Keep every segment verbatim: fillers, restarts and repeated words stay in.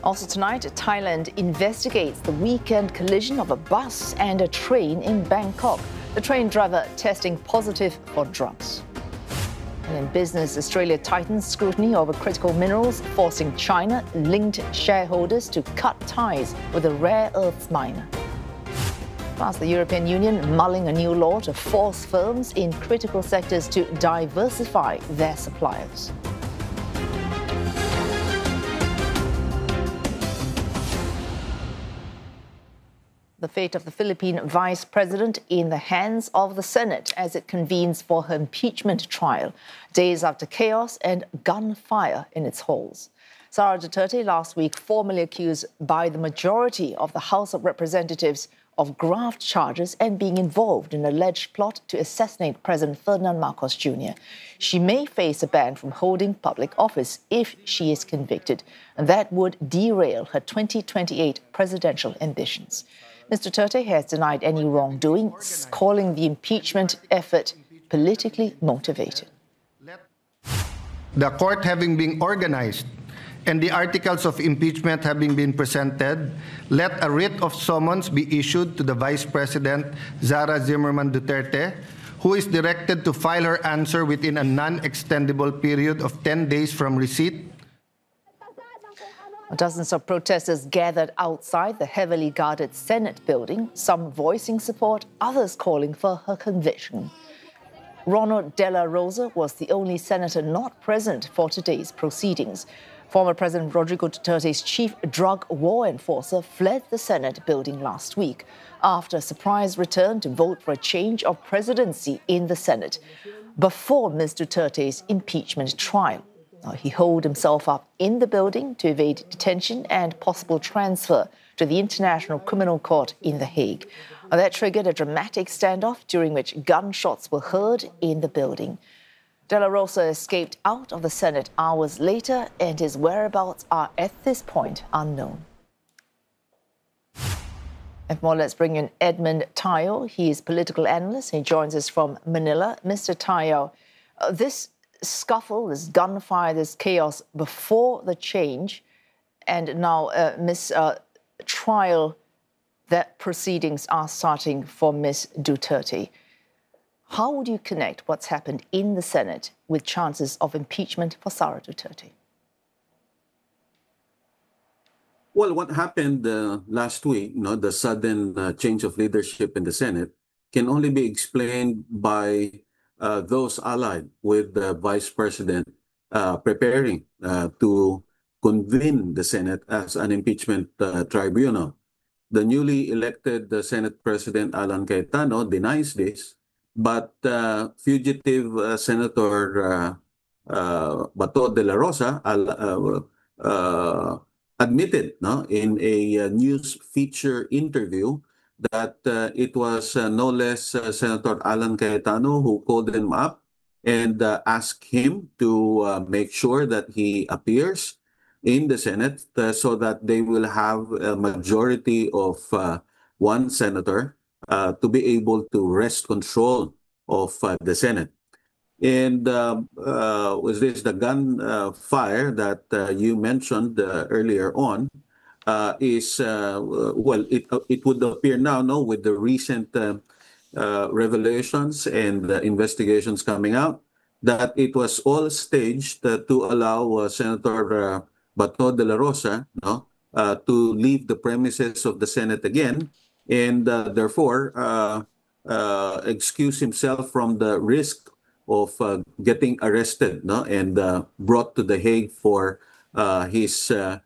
Also tonight, Thailand investigates the weekend collision of a bus and a train in Bangkok. The train driver testing positive for drugs. And in business, Australia tightens scrutiny over critical minerals, forcing China-linked shareholders to cut ties with a rare earths miner. Plus, the European Union mulling a new law to force firms in critical sectors to diversify their suppliers. The fate of the Philippine vice president in the hands of the Senate as it convenes for her impeachment trial, days after chaos and gunfire in its halls. Sara Duterte last week formally accused by the majority of the House of Representatives of graft charges and being involved in an alleged plot to assassinate President Ferdinand Marcos Junior She may face a ban from holding public office if she is convicted, and that would derail her twenty twenty-eight presidential ambitions. Mister Duterte has denied any wrongdoing, calling the impeachment effort politically motivated. The court having been organized and the articles of impeachment having been presented, let a writ of summons be issued to the Vice President, Sara Zimmerman Duterte, who is directed to file her answer within a non-extendable period of ten days from receipt. Dozens of protesters gathered outside the heavily guarded Senate building, some voicing support, others calling for her conviction. Ronald De La Rosa was the only senator not present for today's proceedings. Former President Rodrigo Duterte's chief drug war enforcer fled the Senate building last week after a surprise return to vote for a change of presidency in the Senate before Miz Duterte's impeachment trial. He holed himself up in the building to evade detention and possible transfer to the International Criminal Court in The Hague. That triggered a dramatic standoff during which gunshots were heard in the building. De La Rosa escaped out of the Senate hours later, and his whereabouts are at this point unknown. And more, let's bring in Edmund Tayo. He is political analyst. He joins us from Manila. Mister Tayo, uh, this scuffle, this gunfire, this chaos before the change, and now uh, Miss uh, trial, that proceedings are starting for Miz Duterte. How would you connect what's happened in the Senate with chances of impeachment for Sara Duterte? Well, what happened uh, last week, you know, the sudden uh, change of leadership in the Senate, can only be explained by uh, those allied with the Vice President uh, preparing uh, to convene the Senate as an impeachment uh, tribunal. The newly elected uh, Senate President Alan Cayetano denies this, but uh, fugitive uh, Senator uh, uh, Bato de la Rosa uh, uh, admitted no, in a uh, news feature interview that uh, it was uh, no less uh, Senator Alan Cayetano who called him up and uh, asked him to uh, make sure that he appears in the Senate uh, so that they will have a majority of uh, one senator uh, to be able to wrest control of uh, the Senate. And uh, uh, was this the gun uh, fire that uh, you mentioned uh, earlier on uh, is, uh, well, it, it would appear now, no, with the recent uh, uh, revelations and uh, investigations coming out, that it was all staged uh, to allow uh, Senator uh, Bato de la Rosa no, uh, to leave the premises of the Senate again, and uh, therefore uh, uh, excuse himself from the risk of uh, getting arrested no, and uh, brought to The Hague for uh, his uh,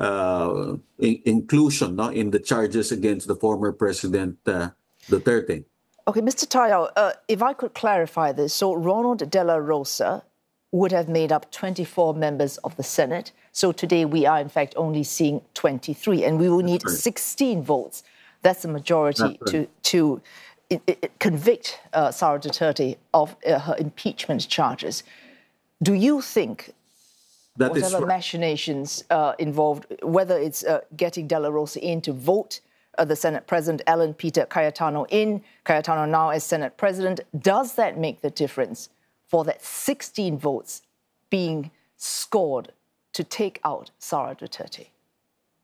uh, in inclusion no, in the charges against the former President uh, Duterte. Okay, Mister Tayo, uh, if I could clarify this. So Ronald De La Rosa would have made up twenty-four members of the Senate. So today we are, in fact, only seeing twenty-three, and we will need right. sixteen votes. That's the majority That's right. to, to it, it, convict uh, Sara Duterte of uh, her impeachment charges. Do you think that whatever machinations uh, involved, whether it's uh, getting De La Rosa in to vote uh, the Senate President, Alan Peter Cayetano in, Cayetano now as Senate President, does that make the difference for that sixteen votes being scored to take out Sara Duterte?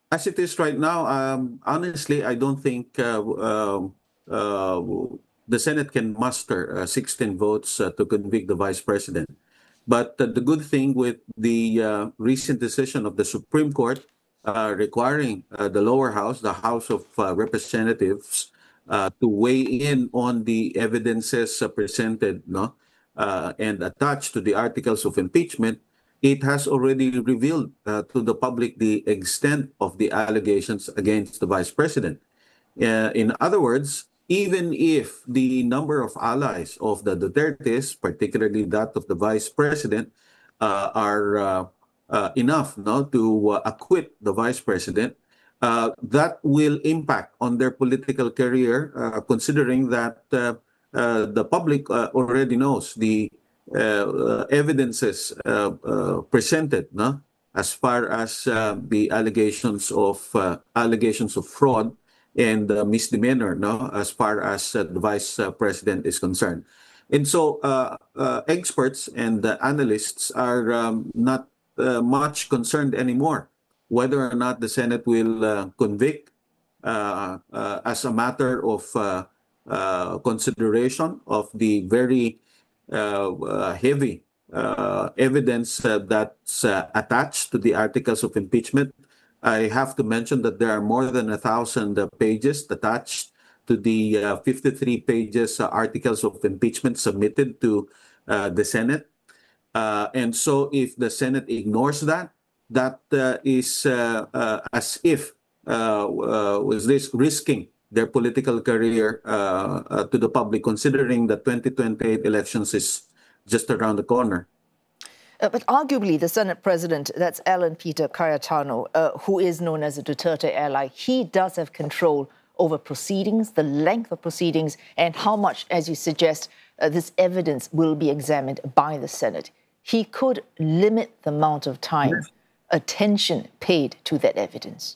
As it is right now, um, honestly, I don't think uh, uh, uh, the Senate can muster uh, sixteen votes uh, to convict the vice president. But uh, the good thing with the uh, recent decision of the Supreme Court uh, requiring uh, the lower house, the House of uh, Representatives, uh, to weigh in on the evidences uh, presented, no, uh, and attached to the articles of impeachment, it has already revealed uh, to the public the extent of the allegations against the vice president. Uh, in other words, even if the number of allies of the Dutertes, particularly that of the vice president, uh, are uh, uh, enough no, to uh, acquit the vice president, uh, that will impact on their political career, uh, considering that uh, uh, the public uh, already knows the uh, uh, evidences uh, uh, presented, no, as far as uh, the allegations of uh, allegations of fraud and uh, misdemeanor, no, as far as uh, the vice uh, president is concerned. And so uh, uh, experts and uh, analysts are um, not uh, much concerned anymore whether or not the Senate will uh, convict uh, uh, as a matter of uh, uh, consideration of the very uh, uh, heavy uh, evidence uh, that's uh, attached to the articles of impeachment. I have to mention that there are more than a thousand uh, pages attached to the uh, fifty-three pages uh, articles of impeachment submitted to uh, the Senate. Uh, and so if the Senate ignores that, that uh, is uh, uh, as if uh, uh, was this risking their political career uh, uh, to the public, considering the twenty twenty-eight elections is just around the corner. Uh, but arguably, the Senate president, that's Alan Peter Cayetano, uh, who is known as a Duterte ally, he does have control over proceedings, the length of proceedings, and how much, as you suggest, uh, this evidence will be examined by the Senate. He could limit the amount of time, yes, attention paid to that evidence.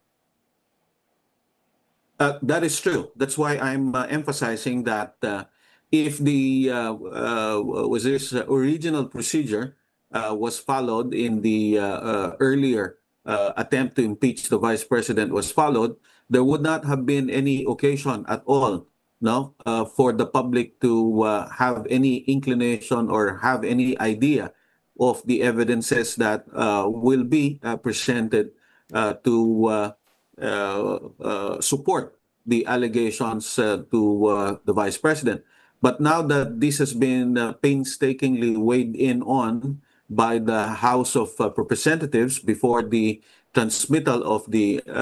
Uh, that is true. That's why I'm uh, emphasizing that uh, if the uh, uh, was this uh, original procedure Uh, was followed in the uh, uh, earlier uh, attempt to impeach the vice president was followed, there would not have been any occasion at all, no, uh, for the public to uh, have any inclination or have any idea of the evidences that uh, will be uh, presented uh, to uh, uh, uh, support the allegations uh, to uh, the vice president. But now that this has been uh, painstakingly weighed in on by the House of uh, Representatives before the transmittal of the uh,